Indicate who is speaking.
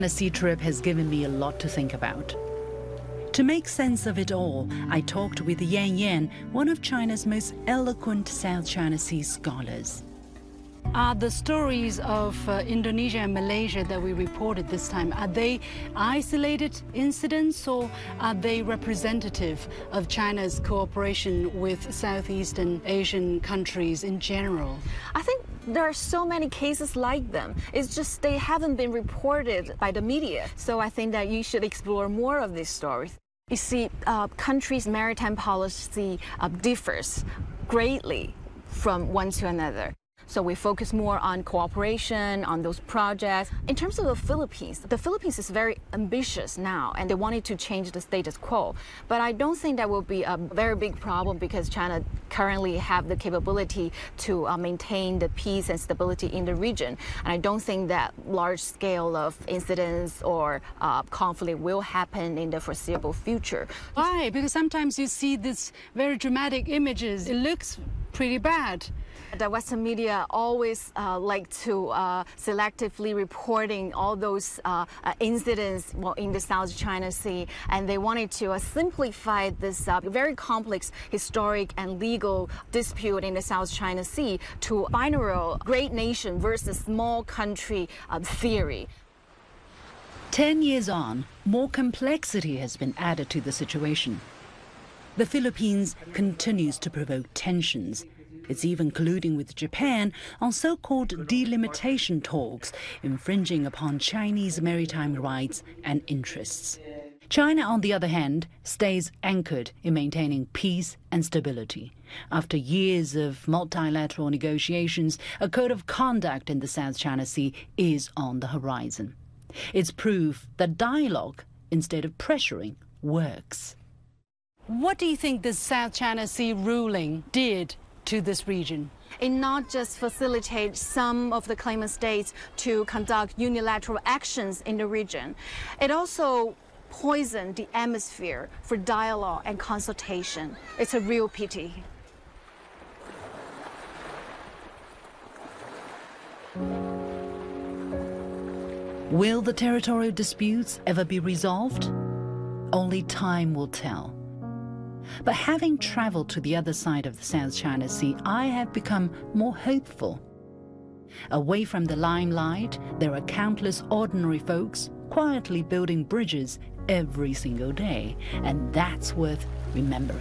Speaker 1: The sea trip has given me a lot to think about. To make sense of it all, I talked with Yan Yan, one of China's most eloquent South China Sea scholars. Are the stories of Indonesia and Malaysia that we reported this time, are they isolated incidents or are they representative of China's cooperation with Southeastern Asian countries in general?
Speaker 2: I think there are so many cases like them. It's just they haven't been reported by the media. So I think that you should explore more of these stories. You see, countries' maritime policy differs greatly from one to another. So we focus more on cooperation, on those projects. In terms of the Philippines is very ambitious now, and they wanted to change the status quo. But I don't think that will be a very big problem because China currently have the capability to maintain the peace and stability in the region. And I don't think that large scale of incidents or conflict will happen in the foreseeable future.
Speaker 1: Why? Because sometimes you see these very dramatic images. It looks pretty bad.
Speaker 2: The Western media always like to selectively reporting all those incidents in the South China Sea, and they wanted to simplify this very complex historic and legal dispute in the South China Sea to binary great nation versus small country theory.
Speaker 1: 10 years on, more complexity has been added to the situation. The Philippines continues to provoke tensions. It's even colluding with Japan on so-called delimitation talks, infringing upon Chinese maritime rights and interests. China, on the other hand, stays anchored in maintaining peace and stability. After years of multilateral negotiations, a code of conduct in the South China Sea is on the horizon. It's proof that dialogue, instead of pressuring, works. What do you think the South China Sea ruling did to this region?
Speaker 2: It not just facilitates some of the claimant states to conduct unilateral actions in the region, it also poisoned the atmosphere for dialogue and consultation. It's a real pity.
Speaker 1: Will the territorial disputes ever be resolved? Only time will tell. But having traveled to the other side of the South China Sea, I have become more hopeful. Away from the limelight, there are countless ordinary folks quietly building bridges every single day, and that's worth remembering.